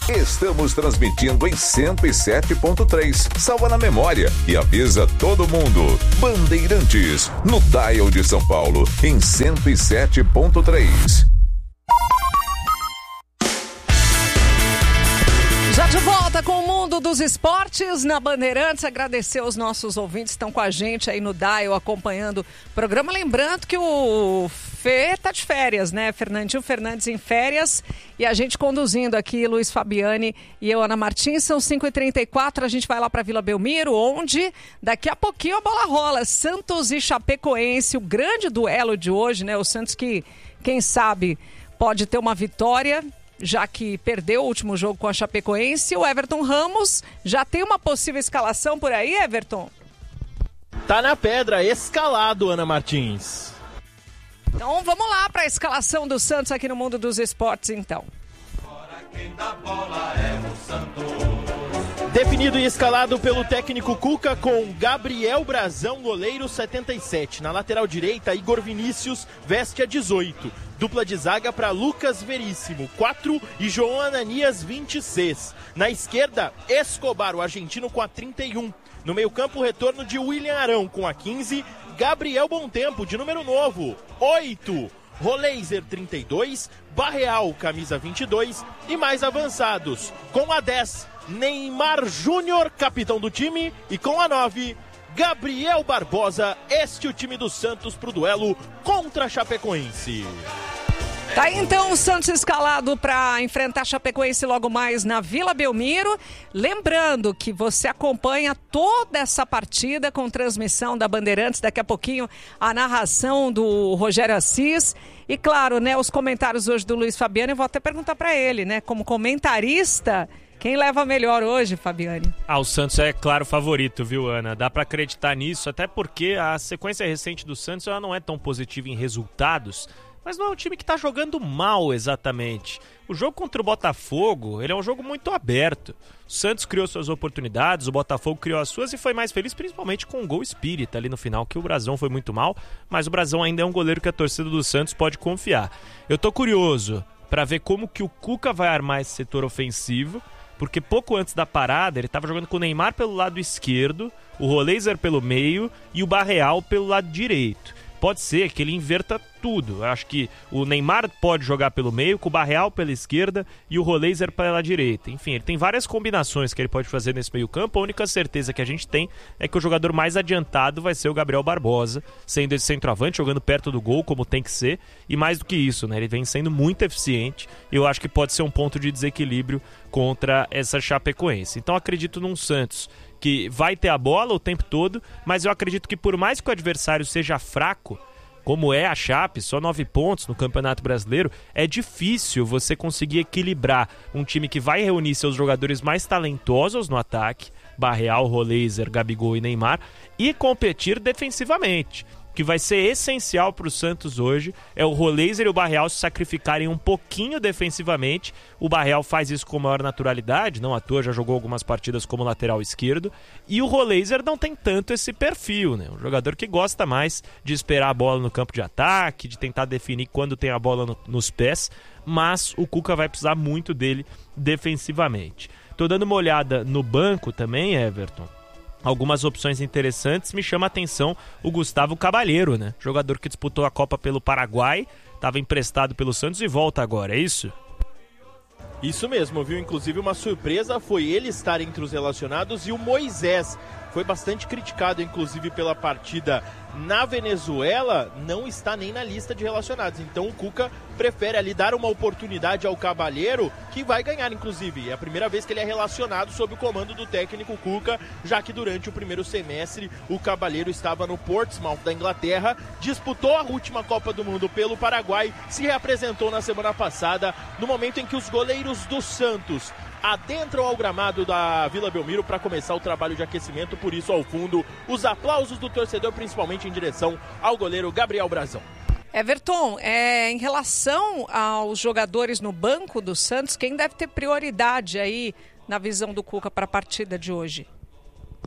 Estamos transmitindo em 107.3. Salva na memória e avisa todo mundo. Bandeirantes, no dial de São Paulo, em 107.3. Já de volta com o mundo dos esportes na Bandeirantes. Agradecer aos nossos ouvintes que estão com a gente aí no dial, acompanhando o programa. Lembrando que o Fê tá de férias, né? Fernandinho Fernandes em férias e a gente conduzindo aqui, Luiz Fabiani e eu, Ana Martins. São 5h34, a gente vai lá para Vila Belmiro, onde daqui a pouquinho a bola rola. Santos e Chapecoense, o grande duelo de hoje, né? O Santos que, quem sabe, pode ter uma vitória, já que perdeu o último jogo com a Chapecoense. O Everton Ramos já tem uma possível escalação por aí, Everton? Tá na pedra, escalado, Ana Martins. Então vamos lá para a escalação do Santos aqui no Mundo dos Esportes, então. Definido e escalado pelo técnico Cuca com Gabriel Brazão, goleiro 77. Na lateral direita, Igor Vinícius veste a 18. Dupla de zaga para Lucas Veríssimo, 4 e João Ananias, 26. Na esquerda, Escobar, o argentino, com a 31. No meio-campo, o retorno de William Arão com a 15. Gabriel Bontempo, de número novo, 8. Roleiser, 32. Barreal, camisa 22. E mais avançados, com a 10, Neymar Júnior, capitão do time. E com a 9, Gabriel Barbosa. Este é o time do Santos para o duelo contra a Chapecoense. Tá aí então o Santos escalado para enfrentar a Chapecoense logo mais na Vila Belmiro. Lembrando que você acompanha toda essa partida com transmissão da Bandeirantes. Daqui a pouquinho a narração do Rogério Assis. E claro, né, os comentários hoje do Luiz Fabiano. Eu vou até perguntar para ele, né, como comentarista, quem leva melhor hoje, Fabiane? O Santos é claro favorito, viu, Ana? Dá para acreditar nisso, até porque a sequência recente do Santos ela não é tão positiva em resultados, mas não é um time que está jogando mal exatamente. O jogo contra o Botafogo, ele é um jogo muito aberto. O Santos criou suas oportunidades, o Botafogo criou as suas e foi mais feliz, principalmente com o gol espírita ali no final, que o Brazão foi muito mal, mas o Brazão ainda é um goleiro que a torcida do Santos pode confiar. Eu tô curioso para ver como que o Cuca vai armar esse setor ofensivo, porque pouco antes da parada ele estava jogando com o Neymar pelo lado esquerdo, o Roleiser pelo meio e o Barreal pelo lado direito. Pode ser que ele inverta tudo. Eu acho que o Neymar pode jogar pelo meio, com o Barreal pela esquerda e o Roleiser pela direita. Enfim, ele tem várias combinações que ele pode fazer nesse meio campo. A única certeza que a gente tem é que o jogador mais adiantado vai ser o Gabriel Barbosa, sendo esse centroavante, jogando perto do gol, como tem que ser. E mais do que isso, né? Ele vem sendo muito eficiente e eu acho que pode ser um ponto de desequilíbrio contra essa Chapecoense. Então acredito num Santos que vai ter a bola o tempo todo, mas eu acredito que por mais que o adversário seja fraco, como é a Chape, só 9 pontos no Campeonato Brasileiro, é difícil você conseguir equilibrar um time que vai reunir seus jogadores mais talentosos no ataque, Barreal, Roleiser, Gabigol e Neymar, e competir defensivamente. O que vai ser essencial para o Santos hoje é o Roleiser e o Barreal se sacrificarem um pouquinho defensivamente. O Barreal faz isso com maior naturalidade, não à toa, já jogou algumas partidas como lateral esquerdo. E o Roleiser não tem tanto esse perfil, né? Um jogador que gosta mais de esperar a bola no campo de ataque, de tentar definir quando tem a bola nos pés, mas o Cuca vai precisar muito dele defensivamente. Tô dando uma olhada no banco também, Everton. Algumas opções interessantes, me chama a atenção o Gustavo Cabaleiro, né? Jogador que disputou a Copa pelo Paraguai, estava emprestado pelo Santos e volta agora, é isso? Isso mesmo, viu? Inclusive uma surpresa foi ele estar entre os relacionados e o Moisés. Foi bastante criticado, inclusive, pela partida na Venezuela, não está nem na lista de relacionados. Então o Cuca prefere ali dar uma oportunidade ao Cabaleiro, que vai ganhar, inclusive. É a primeira vez que ele é relacionado sob o comando do técnico Cuca, já que durante o primeiro semestre o Cabaleiro estava no Portsmouth da Inglaterra, disputou a última Copa do Mundo pelo Paraguai, se reapresentou na semana passada, no momento em que os goleiros do Santos adentram ao gramado da Vila Belmiro para começar o trabalho de aquecimento. Por isso, ao fundo, os aplausos do torcedor, principalmente em direção ao goleiro Gabriel Brazão. Everton, em relação aos jogadores no banco do Santos, quem deve ter prioridade aí na visão do Cuca para a partida de hoje?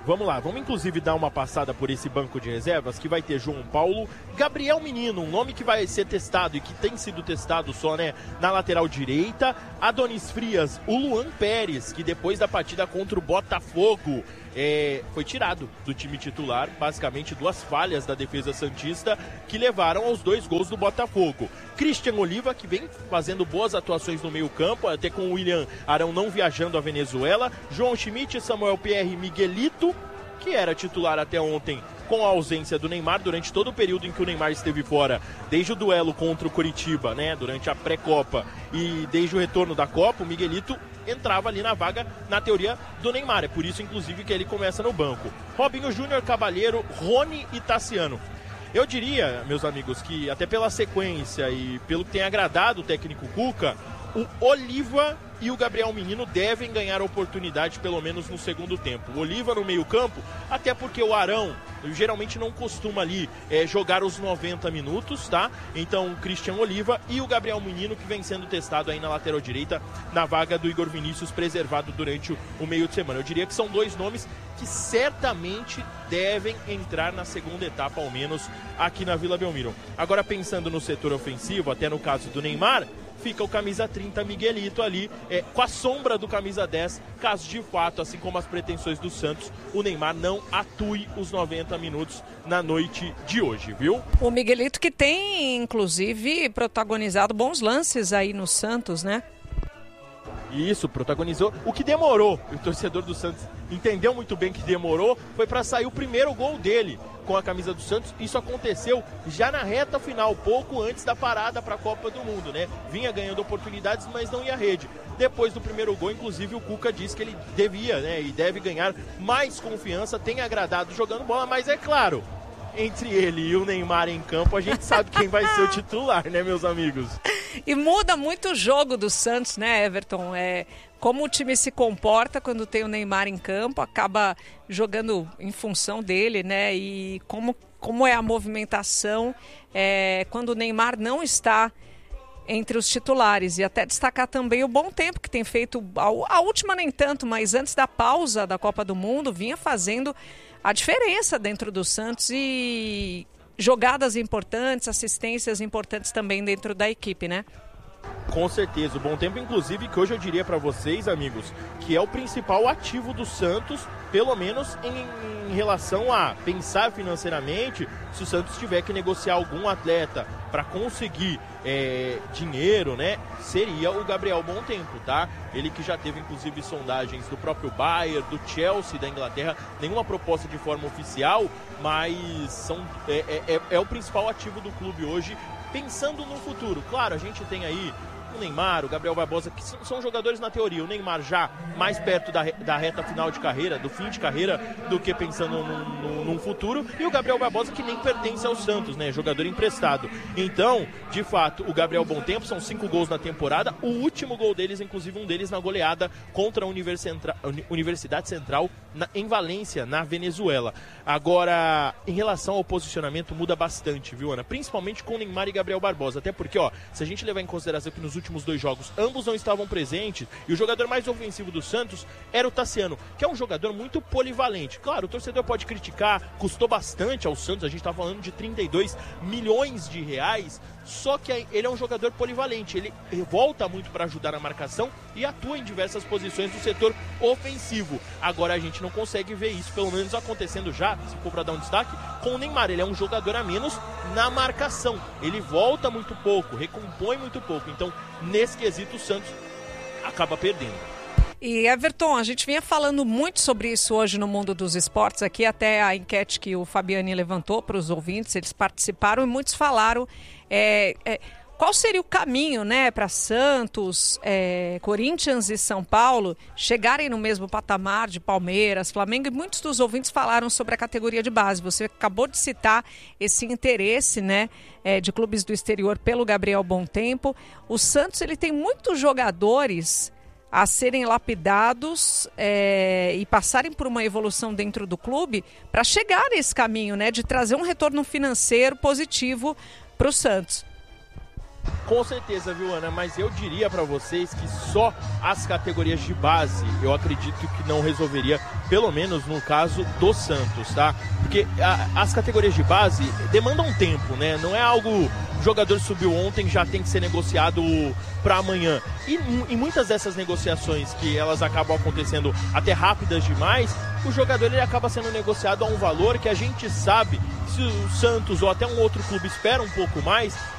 Vamos lá, vamos inclusive dar uma passada por esse banco de reservas que vai ter João Paulo, Gabriel Menino, um nome que vai ser testado e que tem sido testado só, né, na lateral direita, Adonis Frias, o Luan Pérez, que depois da partida contra o Botafogo foi tirado do time titular, basicamente 2 falhas da defesa santista que levaram aos 2 gols do Botafogo. Christian Oliva, que vem fazendo boas atuações no meio campo, até com o William Arão não viajando à Venezuela, João Schmidt, Samuel Pierre e Miguelito, que era titular até ontem com a ausência do Neymar durante todo o período em que o Neymar esteve fora, desde o duelo contra o Coritiba, né, durante a pré-Copa e desde o retorno da Copa, o Miguelito entrava ali na vaga, na teoria, do Neymar. É por isso, inclusive, que ele começa no banco. Robinho Júnior, Cavalheiro, Rony e Tassiano. Eu diria, meus amigos, que até pela sequência e pelo que tem agradado o técnico Cuca, o Oliva e o Gabriel Menino devem ganhar oportunidade, pelo menos no segundo tempo. O Oliva no meio campo, até porque o Arão geralmente não costuma ali jogar os 90 minutos, tá? Então o Christian Oliva e o Gabriel Menino, que vem sendo testado aí na lateral direita, na vaga do Igor Vinícius, preservado durante o meio de semana. Eu diria que são 2 nomes que certamente devem entrar na segunda etapa, ao menos aqui na Vila Belmiro. Agora, pensando no setor ofensivo, até no caso do Neymar, fica o camisa 30 Miguelito ali, com a sombra do camisa 10, caso de fato, assim como as pretensões do Santos, o Neymar não atue os 90 minutos na noite de hoje, viu? O Miguelito que tem, inclusive, protagonizado bons lances aí no Santos, né? Isso, protagonizou. O que demorou, o torcedor do Santos entendeu muito bem que demorou, foi para sair o primeiro gol dele com a camisa do Santos. Isso aconteceu já na reta final, pouco antes da parada para a Copa do Mundo, né? Vinha ganhando oportunidades, mas não ia à rede. Depois do primeiro gol, inclusive, o Cuca disse que ele devia, né, e deve ganhar mais confiança, tem agradado jogando bola, mas é claro, entre ele e o Neymar em campo, a gente sabe quem vai ser o titular, né, meus amigos? E muda muito o jogo do Santos, né, Everton? Como o time se comporta quando tem o Neymar em campo, acaba jogando em função dele, né? E como é a movimentação quando o Neymar não está entre os titulares. E até destacar também o bom tempo que tem feito, a última nem tanto, mas antes da pausa da Copa do Mundo, vinha fazendo a diferença dentro do Santos e jogadas importantes, assistências importantes também dentro da equipe, né? Com certeza, o bom tempo, inclusive, que hoje eu diria para vocês, amigos, que é o principal ativo do Santos, pelo menos em relação a pensar financeiramente, se o Santos tiver que negociar algum atleta para conseguir dinheiro, né, seria o Gabriel Bom Tempo, tá? Ele que já teve, inclusive, sondagens do próprio Bayern, do Chelsea da Inglaterra, nenhuma proposta de forma oficial, mas é o principal ativo do clube hoje, pensando no futuro. Claro, a gente tem aí o Neymar, o Gabriel Barbosa, que são jogadores na teoria. O Neymar já mais perto da reta final de carreira, do fim de carreira, do que pensando num futuro. E o Gabriel Barbosa, que nem pertence ao Santos, né? Jogador emprestado. Então, de fato, o Gabriel Bom Tempo, são 5 gols na temporada. O último gol deles, inclusive um deles na goleada contra a Universidade Central em Valência, na Venezuela. Agora, em relação ao posicionamento, muda bastante, viu, Ana? Principalmente com Neymar e Gabriel Barbosa. Até porque, se a gente levar em consideração que nos últimos 2 jogos ambos não estavam presentes, e o jogador mais ofensivo do Santos era o Tassiano, que é um jogador muito polivalente. Claro, o torcedor pode criticar, custou bastante ao Santos, a gente está falando de 32 milhões de reais, só que ele é um jogador polivalente, ele volta muito para ajudar na marcação e atua em diversas posições do setor ofensivo. Agora a gente não consegue ver isso, pelo menos acontecendo já, se for para dar um destaque, com o Neymar. Ele é um jogador a menos na marcação, ele volta muito pouco, recompõe muito pouco, então nesse quesito o Santos acaba perdendo. E Everton, a gente vinha falando muito sobre isso hoje no Mundo dos Esportes, aqui até a enquete que o Fabiani levantou para os ouvintes, eles participaram e muitos falaram qual seria o caminho, né, para Santos, Corinthians e São Paulo chegarem no mesmo patamar de Palmeiras, Flamengo, e muitos dos ouvintes falaram sobre a categoria de base. Você acabou de citar esse interesse, né, de clubes do exterior pelo Gabriel Bom Tempo. O Santos, ele tem muitos jogadores a serem lapidados e passarem por uma evolução dentro do clube para chegar nesse caminho, né, de trazer um retorno financeiro positivo para o Santos. Com certeza, viu, Ana? Mas eu diria para vocês que só as categorias de base, eu acredito que não resolveria, pelo menos no caso do Santos, tá? Porque as categorias de base demandam tempo, né? Não é algo, o jogador subiu ontem, já tem que ser negociado para amanhã. E em muitas dessas negociações que elas acabam acontecendo até rápidas demais, o jogador ele acaba sendo negociado a um valor que a gente sabe, se o Santos ou até um outro clube espera um pouco mais,